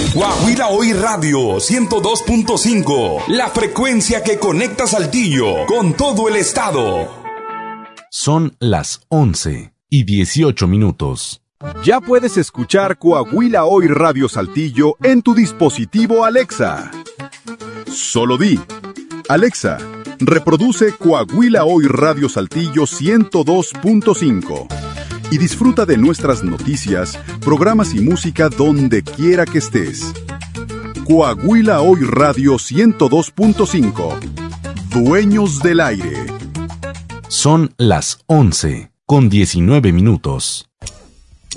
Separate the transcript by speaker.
Speaker 1: Coahuila Hoy Radio 102.5, la frecuencia que conecta Saltillo con todo el estado.
Speaker 2: Son las 11:18.
Speaker 3: Ya puedes escuchar Coahuila Hoy Radio Saltillo en tu dispositivo Alexa. Solo di: Alexa, reproduce Coahuila Hoy Radio Saltillo 102.5 y disfruta de nuestras noticias, programas y música donde quiera que estés. Coahuila Hoy Radio 102.5, dueños del aire.
Speaker 2: Son las 11:19.